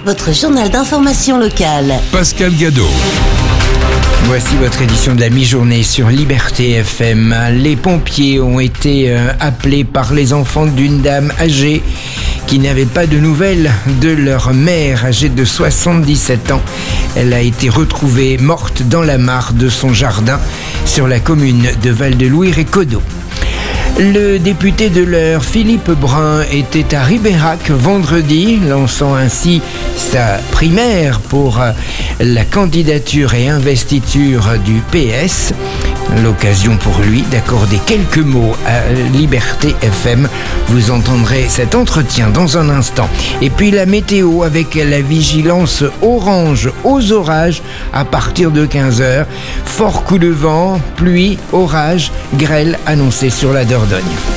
votre journal d'information locale. Pascal Gadot. Voici votre édition de la mi-journée sur Liberté FM. Les pompiers ont été appelés par les enfants d'une dame âgée qui n'avait pas de nouvelles de leur mère âgée de 77 ans. Elle a été retrouvée morte dans la mare de son jardin sur la commune de Val-de-Louire-et-Codeau. Le député de l'Eure, Philippe Brun, était à Ribérac vendredi, lançant ainsi sa primaire pour la candidature et investiture du PS. L'occasion pour lui d'accorder quelques mots à Liberté FM. Vous entendrez cet entretien dans un instant. Et puis la météo avec la vigilance orange aux orages à partir de 15h. Fort coup de vent, pluie, orage, grêle annoncée sur la Dordogne.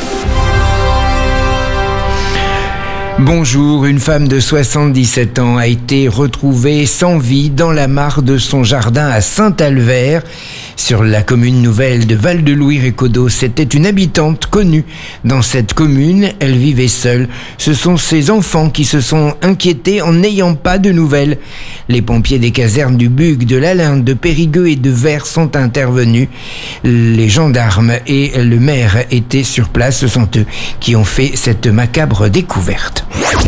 Bonjour, une femme de 77 ans a été retrouvée sans vie dans la mare de son jardin à Saint-Albert, sur la commune nouvelle de Val-de-Louire-et-Codeau. C'était une habitante connue dans cette commune, elle vivait seule. Ce sont ses enfants qui se sont inquiétés en n'ayant pas de nouvelles. Les pompiers des casernes du Bug, de l'Alinde, de Périgueux et de Vers sont intervenus. Les gendarmes et le maire étaient sur place, ce sont eux qui ont fait cette macabre découverte.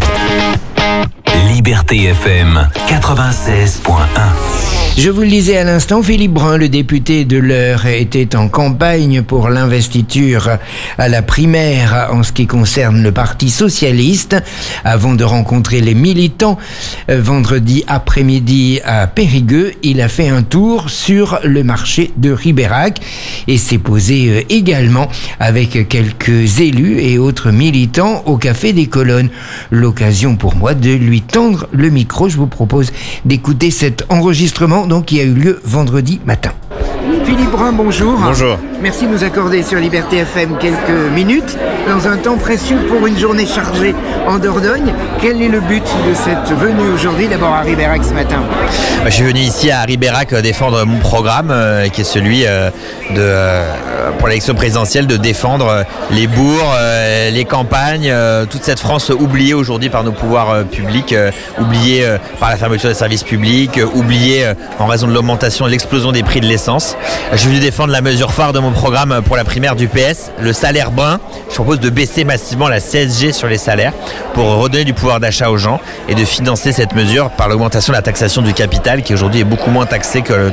Liberté FM 96.1. Je vous le disais à l'instant, Philippe Brun, le député de l'Eure, était en campagne pour l'investiture à la primaire en ce qui concerne le Parti socialiste, avant de rencontrer les militants. Vendredi après-midi à Périgueux, il a fait un tour sur le marché de Ribérac et s'est posé également avec quelques élus et autres militants au Café des Colonnes. L'occasion pour moi de lui tendre le micro. Je vous propose d'écouter cet enregistrement qui a eu lieu vendredi matin. Philippe Brun, bonjour. Bonjour. Merci de nous accorder sur Liberté FM quelques minutes dans un temps précieux pour une journée chargée en Dordogne. Quel est le but de cette venue aujourd'hui, d'abord à Ribérac ce matin? Je suis venu ici à Ribérac défendre mon programme qui est celui pour l'élection présidentielle de défendre les bourgs, les campagnes, toute cette France oubliée aujourd'hui par nos pouvoirs publics, oubliée par la fermeture des services publics, oubliée en raison de l'augmentation et de l'explosion des prix de l'essence. Je suis venu défendre la mesure phare de mon programme pour la primaire du PS, le salaire brun. Je propose de baisser massivement la CSG sur les salaires pour redonner du pouvoir d'achat aux gens et de financer cette mesure par l'augmentation de la taxation du capital qui aujourd'hui est beaucoup moins taxée que